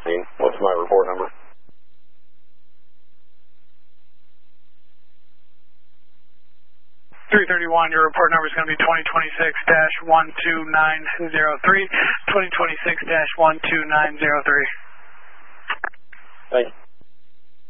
What's my report number? Your report number is going to be 2026-12903. 2026-12903. Thank you.